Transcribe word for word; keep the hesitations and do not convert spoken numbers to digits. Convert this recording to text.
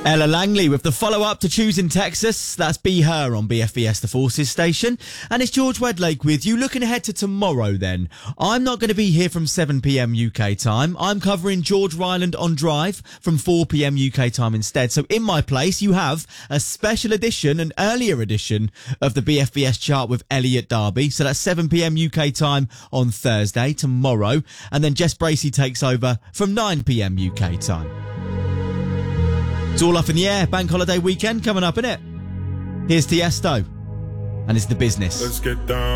Ella Langley with the follow-up to Choosing Texas. That's Be Her on B F B S The Forces station. And it's George Wedlake with you. Looking ahead to tomorrow then. I'm not going to be here from seven p.m. U K time. I'm covering George Ryland on Drive from four p.m. U K time instead. So in my place, you have a special edition, an earlier edition of the B F B S chart with Elliot Darby. So that's seven p.m. U K time on Thursday, tomorrow. And then Jess Bracey takes over from nine p.m. U K time. It's all up in the air. Bank holiday weekend coming up, innit? Here's Tiesto, and it's The Business. Let's get down.